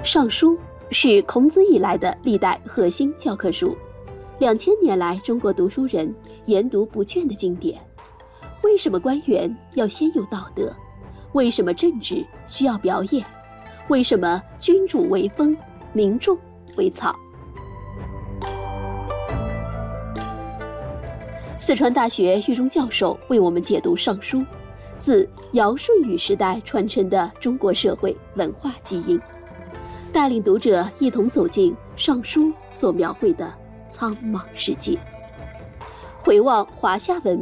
尚书是孔子以来的历代核心教科书，2000年来中国读书人研读不倦的经典。为什么官员要先有道德？为什么政治需要表演？为什么君主为风，民众为草？四川大学狱中教授为我们解读《尚书》，自尧舜禹时代传承的中国社会文化基因，带领读者一同走进《尚书》所描绘的苍茫世界，回望华夏文明